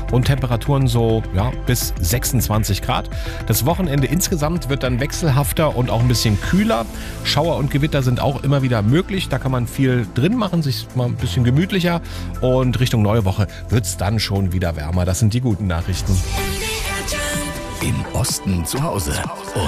und Temperaturen so bis 26 Grad. Das Wochenende insgesamt wird dann wechselhafter und auch ein bisschen kühler. Schauer und Gewitter sind auch immer wieder möglich. Da kann man viel drin machen, sich mal ein bisschen gemütlicher. Und Richtung neue Woche wird es dann schon wieder wärmer. Das sind die guten Nachrichten. Im Osten zu Hause und